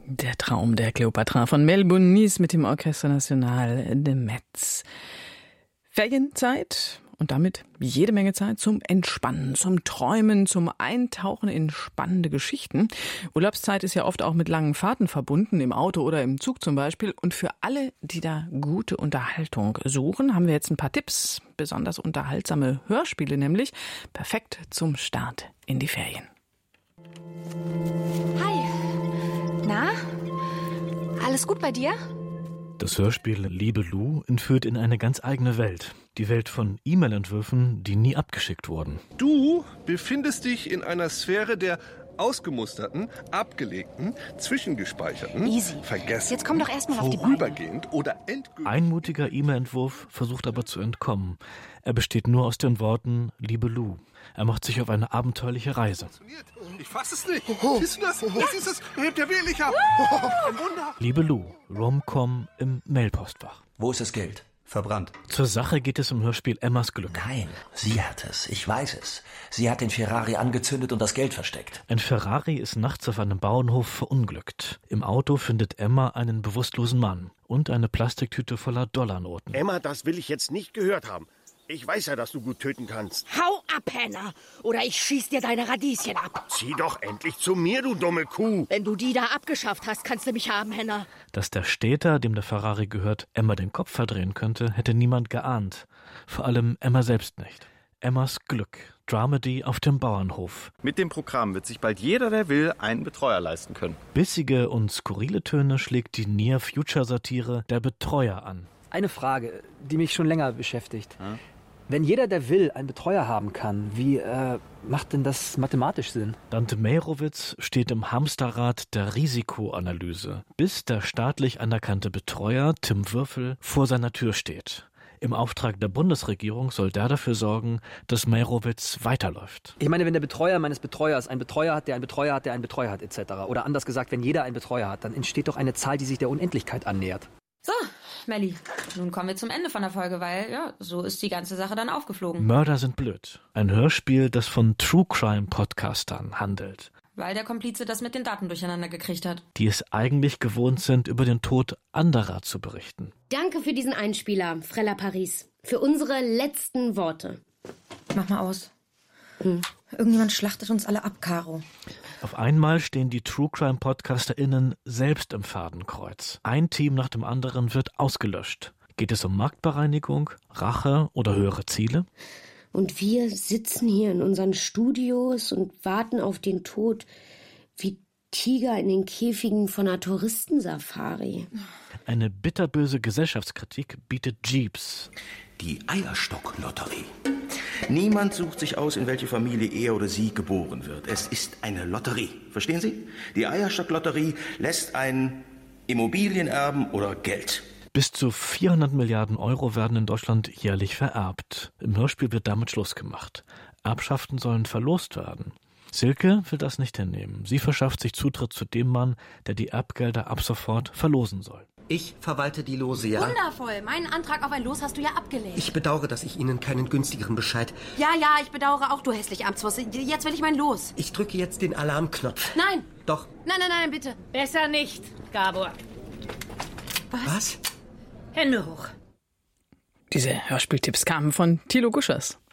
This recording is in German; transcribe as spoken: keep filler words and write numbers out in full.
Der Traum der Kleopatra von Melbourne Nice mit dem Orchestre National de Metz. Ferienzeit und damit jede Menge Zeit zum Entspannen, zum Träumen, zum Eintauchen in spannende Geschichten. Urlaubszeit ist ja oft auch mit langen Fahrten verbunden, im Auto oder im Zug zum Beispiel. Und für alle, die da gute Unterhaltung suchen, haben wir jetzt ein paar Tipps. Besonders unterhaltsame Hörspiele nämlich. Perfekt zum Start in die Ferien. Hi. Na? Alles gut bei dir? Das Hörspiel Liebe Lou entführt in eine ganz eigene Welt. Die Welt von E-Mail-Entwürfen, die nie abgeschickt wurden. Du befindest dich in einer Sphäre der ausgemusterten, abgelegten, zwischengespeicherten, Easy. vergessen, Jetzt komm doch erst mal auf die Beine. vorübergehend oder endgültig. Ein mutiger E-Mail-Entwurf versucht aber zu entkommen. Er besteht nur aus den Worten Liebe Lou. Er macht sich auf eine abenteuerliche Reise. Ich fass es nicht. Siehst du das? Das ist es. Hebt der Wehlicher. Oh, ein Wunder. Liebe Lou, Rom-Com im Mailpostfach. Wo ist das Geld? Verbrannt. Zur Sache geht es im Hörspiel Emmas Glück. Nein, sie hat es. Ich weiß es. Sie hat den Ferrari angezündet und das Geld versteckt. Ein Ferrari ist nachts auf einem Bauernhof verunglückt. Im Auto findet Emma einen bewusstlosen Mann und eine Plastiktüte voller Dollarnoten. Emma, das will ich jetzt nicht gehört haben. Ich weiß ja, dass du gut töten kannst. Hau ab, Henner, oder ich schieß dir deine Radieschen ab. Zieh doch endlich zu mir, du dumme Kuh. Wenn du die da abgeschafft hast, kannst du mich haben, Henner. Dass der Städter, dem der Ferrari gehört, Emma den Kopf verdrehen könnte, hätte niemand geahnt. Vor allem Emma selbst nicht. Emmas Glück. Dramedy auf dem Bauernhof. Mit dem Programm wird sich bald jeder, der will, einen Betreuer leisten können. Bissige und skurrile Töne schlägt die Near-Future-Satire Der Betreuer an. Eine Frage, die mich schon länger beschäftigt. Hm? Wenn jeder, der will, einen Betreuer haben kann, wie äh, macht denn das mathematisch Sinn? Dante Meyerowitz steht im Hamsterrad der Risikoanalyse, bis der staatlich anerkannte Betreuer Tim Würfel vor seiner Tür steht. Im Auftrag der Bundesregierung soll der dafür sorgen, dass Meyerowitz weiterläuft. Ich meine, wenn der Betreuer meines Betreuers einen Betreuer hat, der einen Betreuer hat, der einen Betreuer hat, et cetera. Oder anders gesagt, wenn jeder einen Betreuer hat, dann entsteht doch eine Zahl, die sich der Unendlichkeit annähert. So, Melli, nun kommen wir zum Ende von der Folge, weil, ja, so ist die ganze Sache dann aufgeflogen. Mörder sind blöd. Ein Hörspiel, das von True-Crime-Podcastern handelt. Weil der Komplize das mit den Daten durcheinander gekriegt hat. Die es eigentlich gewohnt sind, über den Tod anderer zu berichten. Danke für diesen Einspieler, Frella Paris. Für unsere letzten Worte. Mach mal aus. Hm. Irgendjemand schlachtet uns alle ab, Caro. Auf einmal stehen die True-Crime-PodcasterInnen selbst im Fadenkreuz. Ein Team nach dem anderen wird ausgelöscht. Geht es um Marktbereinigung, Rache oder höhere Ziele? Und wir sitzen hier in unseren Studios und warten auf den Tod wie Tiger in den Käfigen von einer Touristensafari. Eine bitterböse Gesellschaftskritik bietet Jeeps. Die Eierstock-Lotterie. Niemand sucht sich aus, in welche Familie er oder sie geboren wird. Es ist eine Lotterie. Verstehen Sie? Die Eierstock-Lotterie lässt einen Immobilienerben oder Geld. Bis zu vierhundert Milliarden Euro werden in Deutschland jährlich vererbt. Im Hörspiel wird damit Schluss gemacht. Erbschaften sollen verlost werden. Silke will das nicht hinnehmen. Sie verschafft sich Zutritt zu dem Mann, der die Erbgelder ab sofort verlosen soll. Ich verwalte die Lose, ja? Wundervoll. Meinen Antrag auf ein Los hast du ja abgelehnt. Ich bedauere, dass ich Ihnen keinen günstigeren Bescheid... Ja, ja, ich bedauere auch, du hässlich Amtswurst. Jetzt will ich mein Los. Ich drücke jetzt den Alarmknopf. Nein. Doch. Nein, nein, nein, bitte. Besser nicht, Gabor. Was? Was? Hände hoch. Diese Hörspieltipps kamen von Thilo Guschers.